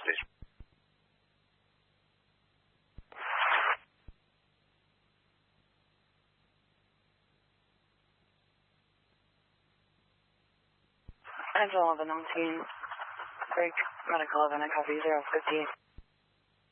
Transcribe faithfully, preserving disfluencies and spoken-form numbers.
please. Angel eleven nineteen, break medical eleven, I copy zero fifty.